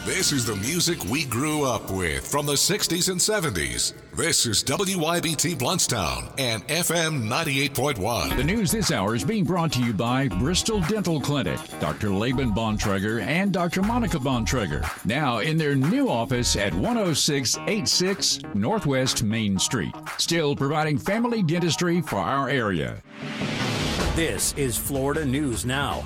This is the music we grew up with from the 60s and 70s. This is WYBT Bluntstown and FM 98.1. The news this hour is being brought to you by Bristol Dental Clinic, Dr. Laban Bontrager and Dr. Monica Bontrager. Now in their new office at 10686 Northwest Main Street. Still providing family dentistry for our area. This is Florida News Now.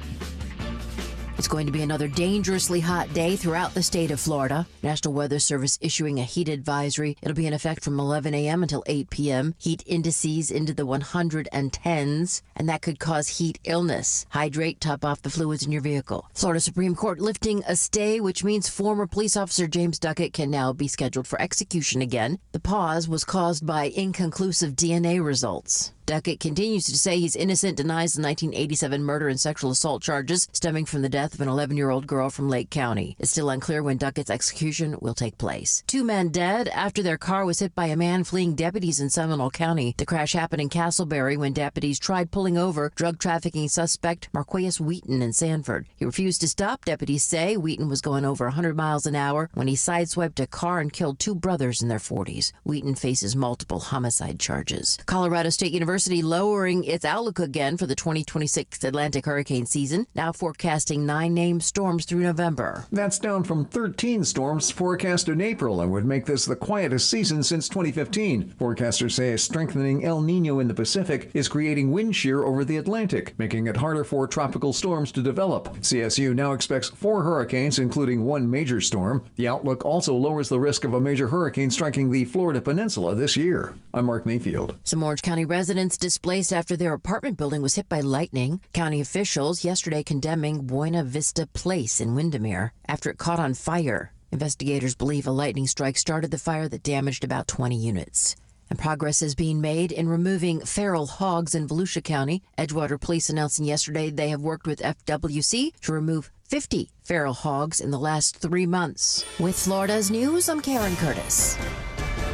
It's going to be another dangerously hot day throughout the state of Florida. National Weather Service issuing a heat advisory. It'll be in effect from 11 a.m. until 8 p.m. Heat indices into the 110s, and that could cause heat illness. Hydrate, top off the fluids in your vehicle. Florida Supreme Court lifting a stay, which means former police officer James Duckett can now be scheduled for execution again. The pause was caused by inconclusive DNA results. Duckett continues to say he's innocent, denies the 1987 murder and sexual assault charges stemming from the death of an 11-year-old girl from Lake County. It's still unclear when Duckett's execution will take place. 2 men dead after their car was hit by a man fleeing deputies in Seminole County. The crash happened in Castleberry when deputies tried pulling over drug trafficking suspect Marquez Wheaton in Sanford. He refused to stop. Deputies say Wheaton was going over 100 miles an hour when he sideswiped a car and killed 2 brothers in their 40s. Wheaton faces multiple homicide charges. Colorado State University lowering its outlook again for the 2026 Atlantic hurricane season, now forecasting 9 named storms through November. That's down from 13 storms forecast in April and would make this the quietest season since 2015. Forecasters say a strengthening El Nino in the Pacific is creating wind shear over the Atlantic, making it harder for tropical storms to develop. CSU now expects 4 hurricanes, including 1 major storm. The outlook also lowers the risk of a major hurricane striking the Florida Peninsula this year. I'm Mark Mayfield. Some Orange County residents displaced after their apartment building was hit by lightning. County officials yesterday condemning Buena Vista Place in Windermere after it caught on fire. Investigators believe a lightning strike started the fire that damaged about 20 units. And progress is being made in removing feral hogs in Volusia County. Edgewater Police announcing yesterday they have worked with FWC to remove 50 feral hogs in the last 3 months. With Florida's news, I'm Karen Curtis.